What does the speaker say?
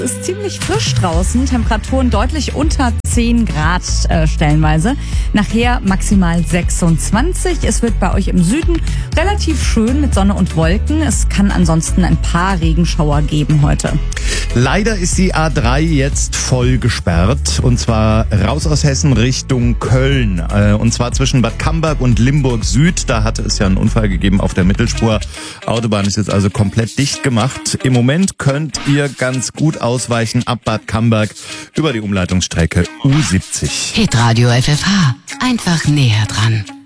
Es ist ziemlich frisch draußen, Temperaturen deutlich unter 10 Grad stellenweise. Nachher maximal 26. Es wird bei euch im Süden relativ schön mit Sonne und Wolken. Es kann ansonsten ein paar Regenschauer geben heute. Leider ist die A3 jetzt voll gesperrt, und zwar raus aus Hessen Richtung Köln. Und zwar zwischen Bad Camberg und Limburg Süd. Da hatte es ja einen Unfall gegeben auf der Mittelspur. Autobahn ist jetzt also komplett dicht gemacht. Im Moment könnt ihr ganz gut ausweichen ab Bad Camberg über die Umleitungsstrecke U70. Hitradio FFH. Einfach näher dran.